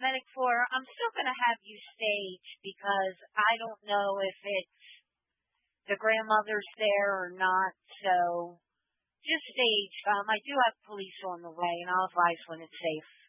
Medic 4, I'm still going to have you stage because I don't know if it's the grandmother's there or not. So just stage. I do have police on the way, and I'll advise when it's safe.